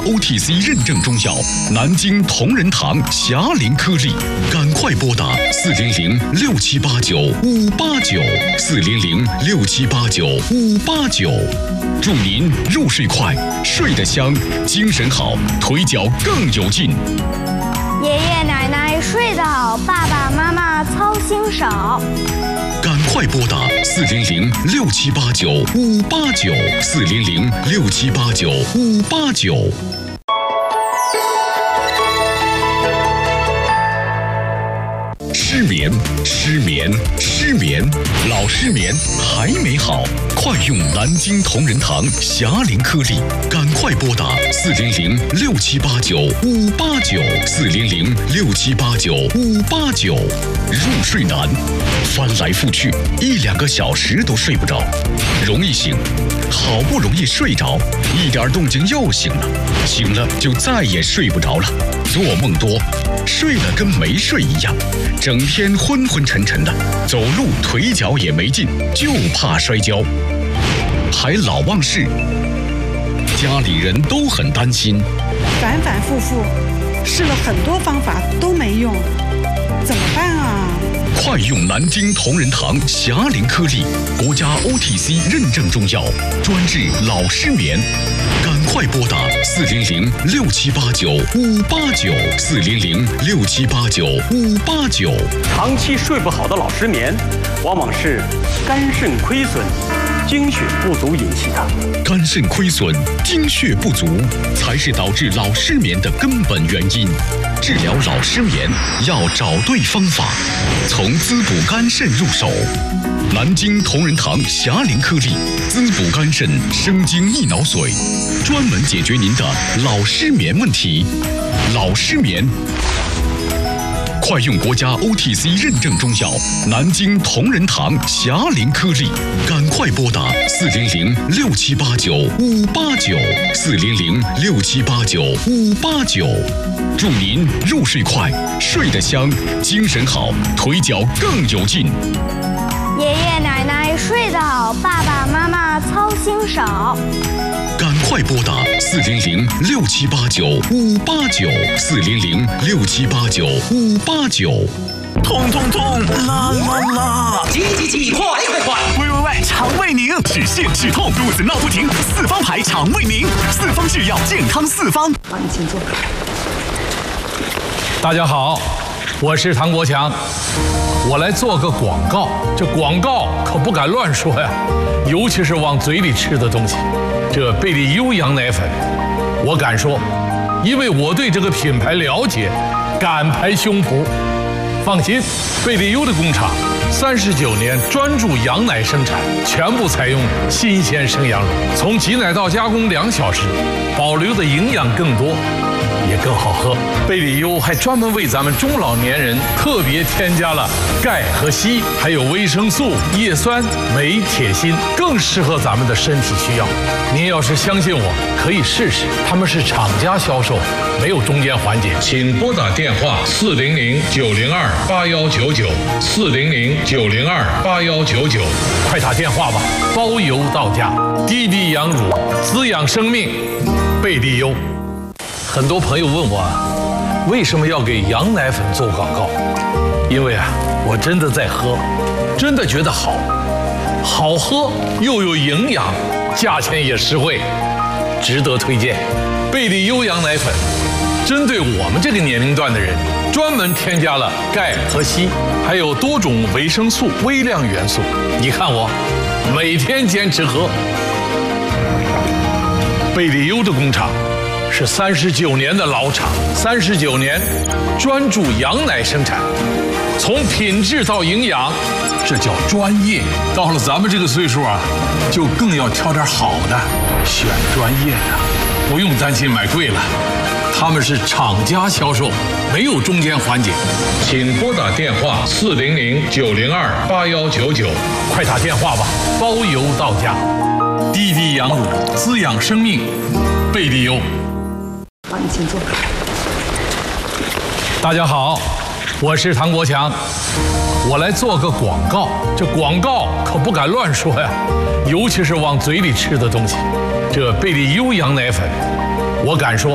OTC 认证中药南京同仁堂霞麟颗粒，赶快拨打400-6789-589，400-6789-589，祝您入睡快，睡得香，精神好，腿脚更有劲。 爷爷奶奶睡得好，爸爸妈妈操心少。 赶快拨打400-6789-589，400-6789-589。失眠，老失眠还没好，快用南京同仁堂霞麟颗粒，赶快拨打400-6789-589，400-6789-589。入睡难，翻来覆去1-2个小时都睡不着，容易醒，好不容易睡着，一点动静又醒了，醒了就再也睡不着了，做梦多，睡了跟没睡一样，整天昏昏沉沉的，走路腿脚也没劲，就怕摔跤，还老忘事，家里人都很担心， 反反复复试了很多方法都没用，怎么办啊？ 快用南京同仁堂霞麟颗粒，国家 OTC 认证中药，专治老失眠。赶快拨打400-6789-589，400-6789-589。 长期睡不好的老失眠，往往是肝肾亏损、精血不足引起的。 肝肾亏损、精血不足才是导致老失眠的根本原因。治疗老失眠要找对方法，从滋补肝肾入手。南京同仁堂霞麟颗粒，滋补肝肾，生津益脑髓，专门解决您的老失眠问题。老失眠，快用国家 OTC 认证中药南京同仁堂霞麟颗粒，赶快拨打400-6789-589，400-6789-589。祝您入睡快，睡得香，精神好，腿脚更有劲。 爷爷奶奶睡得好，爸爸妈妈操心少。 赶快拨打400-6789-589，400-6789-589。 痛痛痛，啦啦啦！ 急急急，快快快！ 喂，肠胃宁，止泻止痛，肚子闹不停，四方牌肠胃宁，四方制药，健康四方。 好，你请坐。 大家好，我是唐国强，我来做个广告。这广告可不敢乱说呀，尤其是往嘴里吃的东西。这贝利优羊奶粉，我敢说，因为我对这个品牌了解，敢拍胸脯。放心，贝利优的工厂39年专注羊奶生产，全部采用新鲜生羊乳，从挤奶到加工2小时，保留的营养更多，也更好喝。贝利优还专门为咱们中老年人特别添加了钙和硒，还有维生素、叶酸、镁、铁、锌，更适合咱们的身体需要。您要是相信我，可以试试，他们是厂家销售，没有中间环节。请拨打电话400-902-8199，400-902-8199，快打电话吧，包邮到家。滴滴羊乳，滋养生命，贝利优。很多朋友问我，为什么要给羊奶粉做广告？因为我真的在喝，真的觉得好喝又有营养，价钱也实惠，值得推荐。贝利优羊奶粉针对我们这个年龄段的人，专门添加了钙和硒，还有多种维生素、微量元素。你看我每天坚持喝。贝利优的工厂是39年的老厂，39年专注羊奶生产，从品质到营养，这叫专业。到了咱们这个岁数就更要挑点好的，选专业的，不用担心买贵了。他们是厂家销售，没有中间环节。请拨打电话400-902-8199，快打电话吧，包邮到家。滴滴羊乳，滋养生命，贝利优。 好，你请坐。 大家好，我是唐国强，我来做个广告。这广告可不敢乱说呀，尤其是往嘴里吃的东西。这贝利优羊奶粉，我敢说，